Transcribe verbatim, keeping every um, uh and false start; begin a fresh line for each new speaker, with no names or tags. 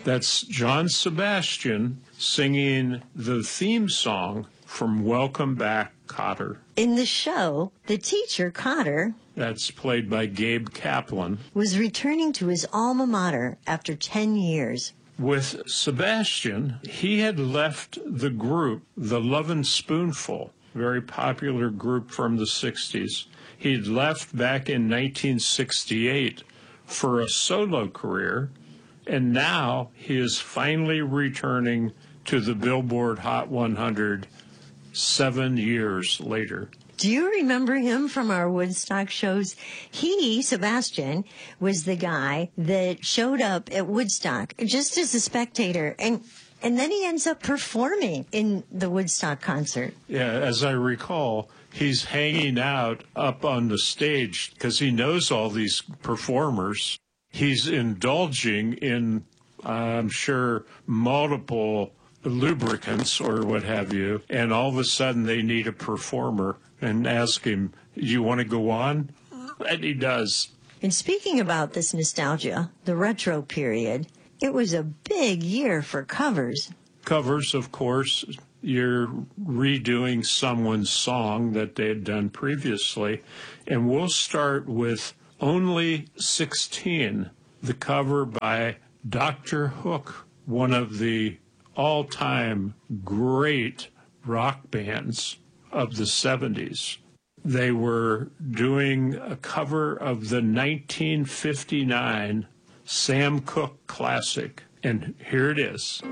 That's John Sebastian singing the theme song from Welcome Back, Kotter.
In the show, the teacher, Kotter,
that's played by Gabe Kaplan,
was returning to his alma mater after ten years.
With Sebastian, he had left the group, the Lovin' Spoonful, very popular group from the sixties. He'd left back in nineteen sixty-eight for a solo career, and now he is finally returning to the Billboard Hot one hundred seven years later.
Do you remember him from our Woodstock shows? He, Sebastian, was the guy that showed up at Woodstock just as a spectator, and and then he ends up performing in the Woodstock concert.
Yeah, as I recall, he's hanging out up on the stage because he knows all these performers. He's indulging in, I'm sure, multiple lubricants or what have you, and all of a sudden they need a performer and ask him, you want to go on? And he does.
And speaking about this nostalgia, the retro period, it was a big year for covers.
Covers, of course, you're redoing someone's song that they had done previously. And we'll start with Only sixteen, the cover by Doctor Hook, one of the all-time great rock bands of the seventies. They were doing a cover of the nineteen fifty-nine Sam Cooke classic, and here it is.